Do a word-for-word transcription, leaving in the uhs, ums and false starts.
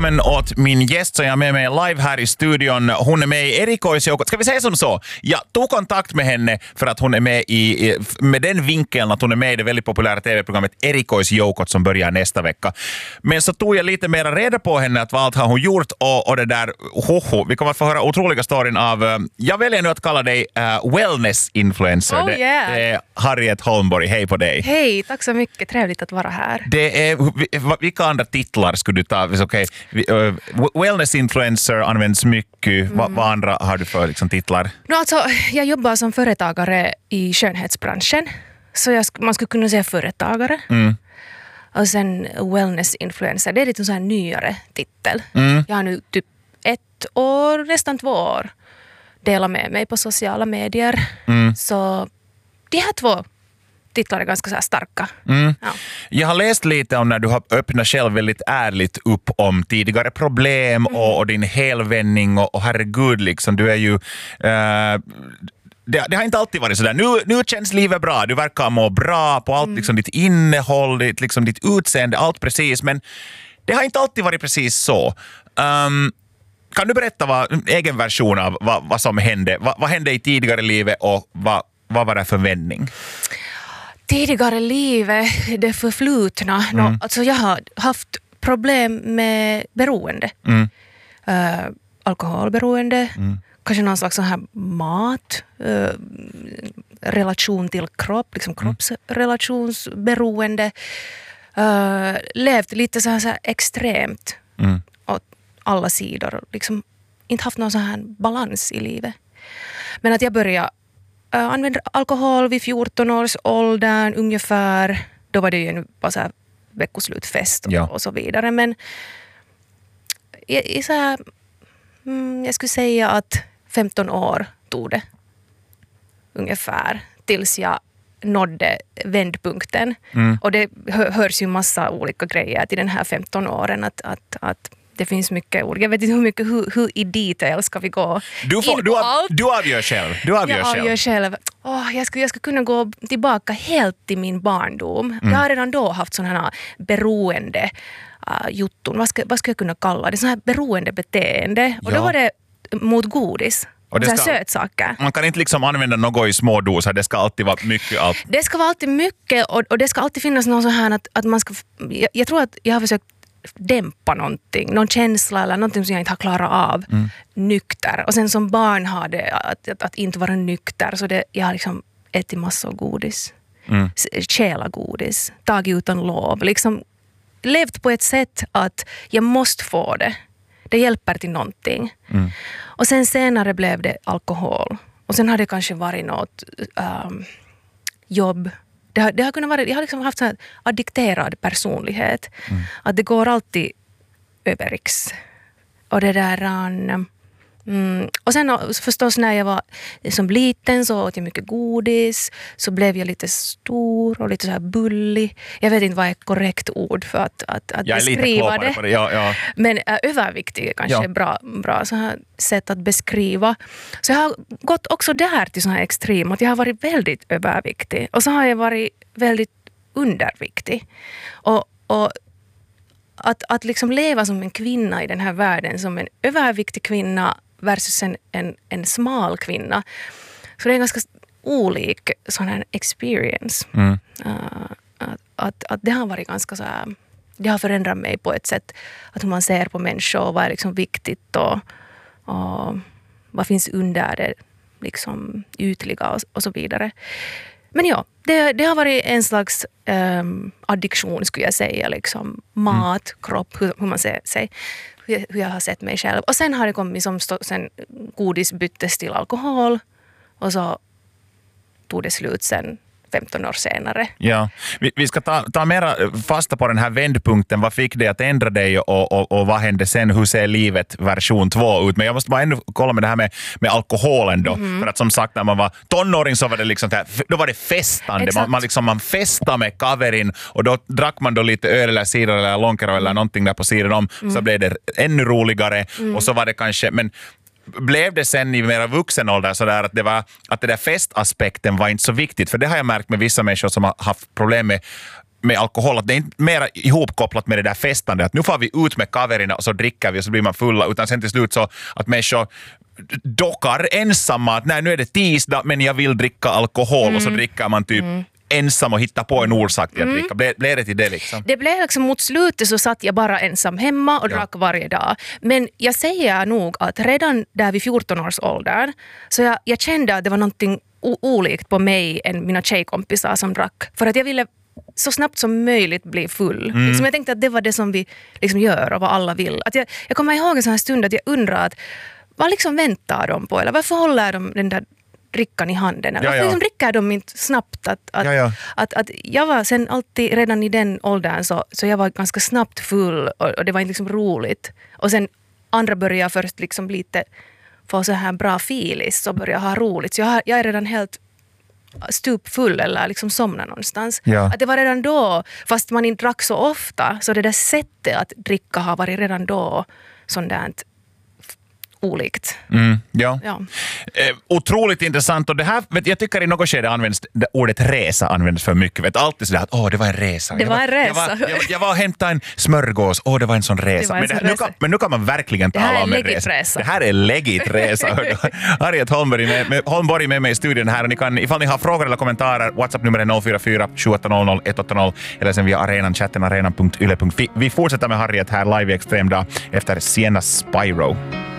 välkommen åt min gäst som jag är med mig live här i studion. Hon är med i Erikoisjoukot. Ska vi säga som så? Jag tog kontakt med henne för att hon är med i, med den vinkeln att hon är med i det väldigt populära tv-programmet Erikoisjoukot som börjar nästa vecka. Men så tog jag lite mer reda på henne att vad allt har hon gjort och, och det där, hoho, vi kommer att få höra otroliga storyn av, jag väljer nu att kalla dig uh, wellness-influencer. Oh, yeah. det, det är Harriet Holmborg, hej på dig. Hej, tack så mycket, trevligt att vara här. Det är, vilka andra titlar skulle du ta? Okay. Uh, wellness-influencer används mycket. Mm. Vad, vad andra har du för liksom, titlar? No, alltså, jag jobbar som företagare i skönhetsbranschen. Så jag, man skulle kunna säga företagare. Mm. Och sen wellness-influencer, det är lite en sån här nyare titel. Mm. Jag har nu typ ett år, nästan två år delat med mig på sociala medier. Mm. Så de här två titlar är ganska så här starka. Mm. Ja. Jag har läst lite om när du har öppnat själv väldigt ärligt upp om tidigare problem mm. och, och din helvändning och, och herregud liksom, du är ju... Uh, det, det har inte alltid varit sådär. Nu, nu känns livet bra. Du verkar må bra på allt, mm. liksom ditt innehåll, ditt, liksom ditt utseende, allt precis. Men det har inte alltid varit precis så. Um, kan du berätta vad, egen version av vad, vad som hände? Vad, vad hände i tidigare livet och vad, vad var det för vändning? Tidigare livet, det förflutna. Mm. No, alltså jag har haft problem med beroende. Mm. Uh, alkoholberoende. Mm. Kanske någon slags sån här mat. Uh, relation till kropp. Liksom kroppsrelationsberoende. Uh, levt lite så här, så här extremt. Mm. Åt alla sidor. Liksom inte haft någon sån här balans i livet. Men att jag började Uh, använder alkohol vid fjorton års åldern ungefär. Då var det ju en bara så här veckoslutfest och, ja. och så vidare. Men jag, jag, så här, mm, jag skulle säga att femton år tog det ungefär tills jag nådde vändpunkten. Mm. Och det hö, hörs ju massa olika grejer till den här femton åren att, att, att det finns mycket ord. Jag vet inte hur mycket, hur, hur i detail ska vi gå du, får, du, av, du avgör själv. Du avgör jag själv. avgör själv. Oh, jag, skulle, jag skulle kunna gå tillbaka helt till min barndom. Mm. Jag har redan då haft sådana här beroende uh, jutton. Vad ska, vad ska jag kunna kalla det? Sådana här beroende beteende. Och ja. Då var det mot godis. Och det ska, sötsaker. Man kan inte liksom använda något i små doser. Det ska alltid vara mycket. Allt. Det ska vara alltid mycket och, och det ska alltid finnas någon sån här att, att man ska... Jag, jag tror att jag har försökt dämpa någonting, någon känsla eller någonting som jag inte har klarat av mm. nykter. Och sen som barn har det att, att, att inte vara nykter så det, jag har liksom ätit massor godis. Mm. Käla godis, tagit utan lov. Liksom levt på ett sätt att jag måste få det. Det hjälper till någonting. Mm. Och sen senare blev det alkohol. Och sen har det kanske varit något um, jobb. Det har, det har kunnat vara, jag har liksom haft så här addikterad personlighet. Mm. Att det går alltid överriks. Och det där... Mm, och sen förstås när jag var som liten så åt jag mycket godis. Så blev jag lite stor och lite så här bullig. Jag vet inte vad är korrekt ord för att, att, att beskriva det. På det. Ja, ja. Men äh, överviktig är kanske ja. bra, bra så här sätt att beskriva. Så jag har gått också där till så här extrem. Att jag har varit väldigt överviktig. Och så har jag varit väldigt underviktig. Och, och att, att liksom leva som en kvinna i den här världen. Som en överviktig kvinna versus en, en, en smal kvinna. Så det är en ganska olik sån här experience. Mm. Uh, att, att, att det har varit ganska så här, det har förändrat mig på ett sätt att hur man ser på människor och vad är liksom viktigt och, och vad finns under det liksom ytliga och, och så vidare. Men ja, det, det har varit en slags um, addiktion skulle jag säga. Liksom. Mat, mm. kropp, hur, hur man säger sig. Hur, hur jag har sett mig själv. Och sen har det kommit som stå, sen godis byttes till alkohol. Och så tog det slut sen femton år senare. Ja, vi, vi ska ta, ta mera fasta på den här vändpunkten. Vad fick dig att ändra dig och, och, och vad hände sen? Hur ser livet version två ut? Men jag måste bara ännu kolla med det här med, med alkoholen då. Mm. För att som sagt när man var tonåring så var det liksom här, då var det festande. Man, man, liksom, man festade med kaverin och då drack man då lite öl eller cider eller lonkero eller någonting där på sidan om. Mm. Så blev det ännu roligare mm. och så var det kanske... Men, blev det sen i mera vuxen ålder så där att det var att det där festaspekten var inte så viktigt, för det har jag märkt med vissa människor som har haft problem med med alkohol, att det är inte mer ihopkopplat med det där festande, att nu får vi ut med kaverina och så dricker vi och så blir man fulla, utan sen till slut så att människor dockar ensamma, att nej, nu är det tisdag men jag vill dricka alkohol mm. och så dricker man typ mm. ensam och hittar på en orsak till att dricka. Blev, blev det till det liksom? Det blev liksom mot slutet så satt jag bara ensam hemma och drack ja. varje dag. Men jag säger nog att redan där vid fjorton-årsåldern så jag, jag kände att det var någonting o- olikt på mig än mina tjejkompisar som drack. För att jag ville så snabbt som möjligt bli full. Mm. Liksom jag tänkte att det var det som vi liksom gör och vad alla vill. Att jag, jag kommer ihåg en sån här stund att jag undrar att vad liksom väntar de på? Eller varför håller de den där drickan i handen? Eller ja, varför liksom dricker de inte snabbt? Att, att, ja, ja. Att, att jag var sen alltid, redan i den åldern så, så jag var ganska snabbt full och, och det var inte liksom roligt. Och sen andra började först liksom lite få så här bra filis och började ha roligt. Så jag, jag är redan helt stupfull eller liksom somna någonstans. Ja. Att det var redan då, fast man inte drack så ofta, så det där sättet att dricka har varit redan då sådant olikt. Mm, ja. ja. Eh, otroligt intressant, och det här, vet, jag tycker i något skede används ordet resa används för mycket. Vet, alltid sådär att åh, det var en resa. Det var en resa. Jag var, jag var, jag, jag var och hämtade en smörgås, åh, det var en sån resa. En men, det, nu kan, men nu kan man verkligen tala om en resa. resa. Det här är legit resa. Harriet Holmborg med, med, Holmborg med mig i studion här, och ni kan, ifall ni har frågor eller kommentarer, WhatsApp-nummer är noll fyra fyra sju åtta noll noll ett åtta noll eller sen via arenan, chatten arenan punkt yle punkt fi. Vi fortsätter med Harriet här live i Extrem dag efter Sienna Spyro.